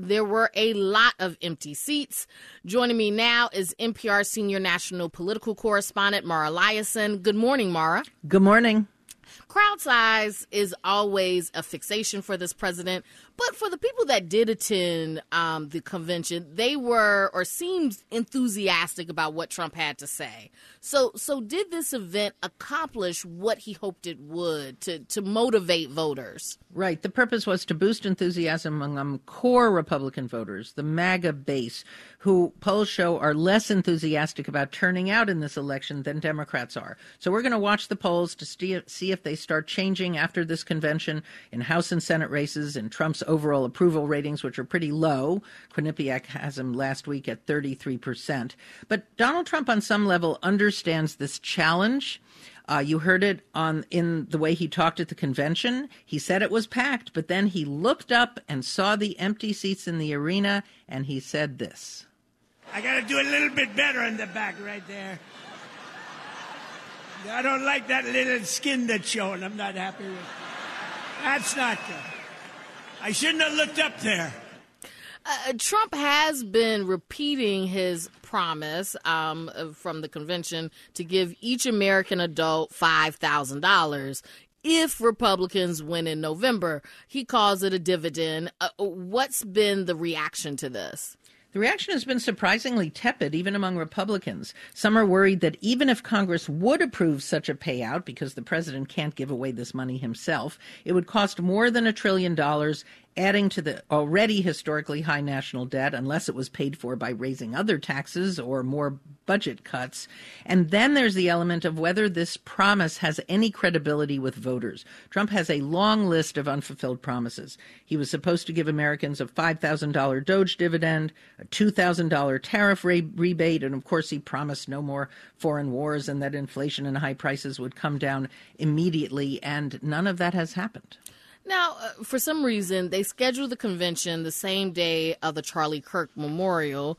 there were a lot of empty seats. Joining me now is NPR senior national political correspondent Mara Liasson. Good morning, Mara. Good morning. Crowd size is always a fixation for this president, but for the people that did attend the convention, they were or seemed enthusiastic about what Trump had to say. So did this event accomplish what he hoped it would to motivate voters? Right. The purpose was to boost enthusiasm among core Republican voters, the MAGA base, who polls show are less enthusiastic about turning out in this election than Democrats are. So we're going to watch the polls to see if they start changing after this convention in House and Senate races and Trump's overall approval ratings, which are pretty low. Quinnipiac has him last week at 33%. But Donald Trump, on some level, understands this challenge. You heard it in the way he talked at the convention. He said it was packed, but then he looked up and saw the empty seats in the arena, and he said this. I got to do a little bit better in the back right there. I don't like that little skin that's showing. I'm not happy with it. That's not good. I shouldn't have looked up there. Trump has been repeating his promise from the convention to give each American adult $5,000 if Republicans win in November. He calls it a dividend. What's been the reaction to this? The reaction has been surprisingly tepid, even among Republicans. Some are worried that even if Congress would approve such a payout, because the president can't give away this money himself, it would cost more than $1 trillion, adding to the already historically high national debt, unless it was paid for by raising other taxes or more budget cuts. And then there's the element of whether this promise has any credibility with voters. Trump has a long list of unfulfilled promises. He was supposed to give Americans a $5,000 DOGE dividend, a $2,000 tariff rebate, and of course he promised no more foreign wars and that inflation and high prices would come down immediately, and none of that has happened. Now, for some reason, they scheduled the convention the same day of the Charlie Kirk Memorial.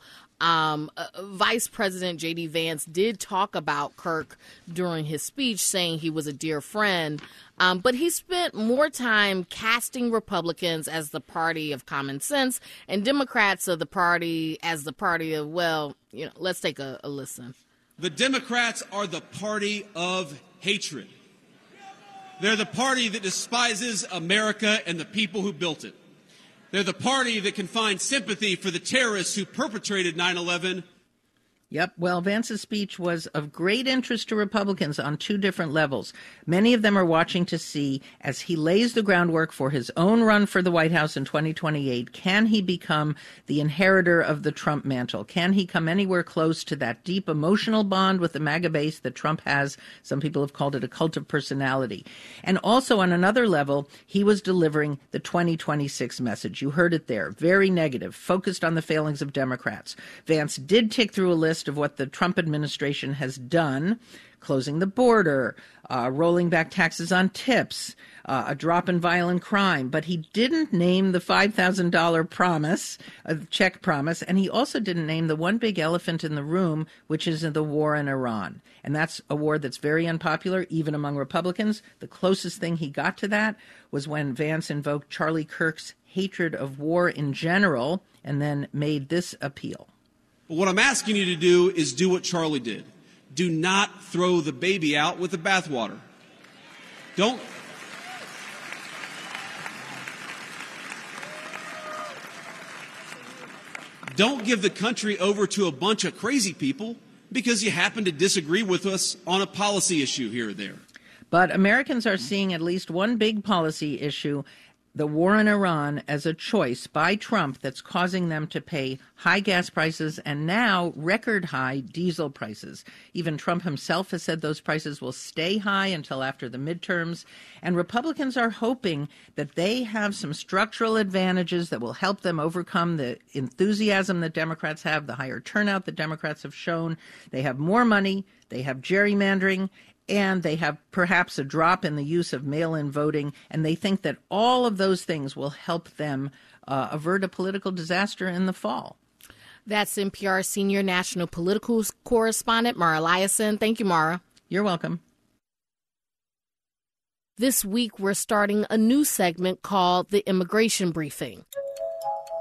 Vice President J.D. Vance did talk about Kirk during his speech, saying he was a dear friend. But he spent more time casting Republicans as the party of common sense and Democrats as the party of, well, let's take a listen. The Democrats are the party of hatred. They're the party that despises America and the people who built it. They're the party that can find sympathy for the terrorists who perpetrated 9/11. Yep. Well, Vance's speech was of great interest to Republicans on two different levels. Many of them are watching to see, as he lays the groundwork for his own run for the White House in 2028, can he become the inheritor of the Trump mantle? Can he come anywhere close to that deep emotional bond with the MAGA base that Trump has? Some people have called it a cult of personality. And also on another level, he was delivering the 2026 message. You heard it there. Very negative, focused on the failings of Democrats. Vance did tick through a list of what the Trump administration has done: closing the border, rolling back taxes on tips, a drop in violent crime. But he didn't name the $5,000 promise, check promise, and he also didn't name the one big elephant in the room, which is the war in Iran. And that's a war that's very unpopular, even among Republicans. The closest thing he got to that was when Vance invoked Charlie Kirk's hatred of war in general and then made this appeal. But what I'm asking you to do is do what Charlie did. Do not throw the baby out with the bathwater. Don't give the country over to a bunch of crazy people because you happen to disagree with us on a policy issue here or there. But Americans are seeing at least one big policy issue, the war in Iran, as a choice by Trump that's causing them to pay high gas prices and now record high diesel prices. Even Trump himself has said those prices will stay high until after the midterms. And Republicans are hoping that they have some structural advantages that will help them overcome the enthusiasm that Democrats have, the higher turnout that Democrats have shown. They have more money, they have gerrymandering, and they have perhaps a drop in the use of mail-in voting, and they think that all of those things will help them avert a political disaster in the fall. That's NPR senior national political correspondent Mara Liasson. Thank you, Mara. You're welcome. This week, we're starting a new segment called The Immigration Briefing.